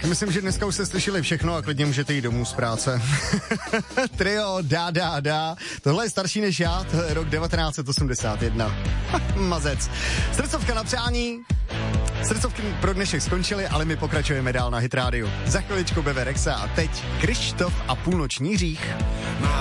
Tak, myslím, že dneska už jste slyšeli všechno a klidně můžete jít domů z práce. Trio, dá. Tohle je starší než já, to je rok 1981. Mazec. Srdcovka na přání. Srdcovky pro dnešek skončily, ale my pokračujeme dál na Hit Radio. Za chviličku Bebe Rexha a teď Krištof a Půlnoční hřích.